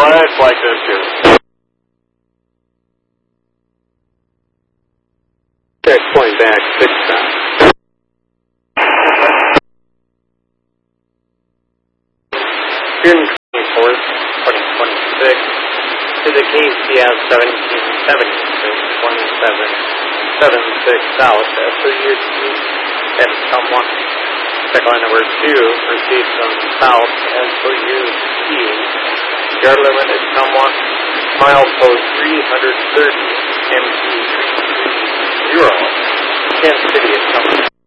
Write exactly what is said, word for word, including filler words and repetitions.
ahead, flight two two. Check point back, six knots. June twenty-fourth, twenty twenty-six, to the K C S seventeen seventy-six, twenty-seven seventy-six South, S O U T, and someone. Check line number two, proceed from South, S O U T. Yard limit is someone, milepost three thirty, M T three three zero, Kansas City is someone.